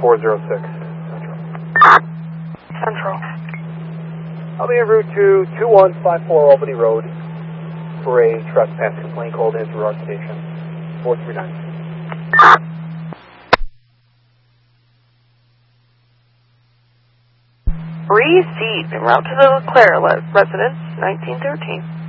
406. Central. I'll be en route to 2154 Albany Road for a trespass complaint called in through our station. 439. Received. En route to the LeClaire residence, 1913.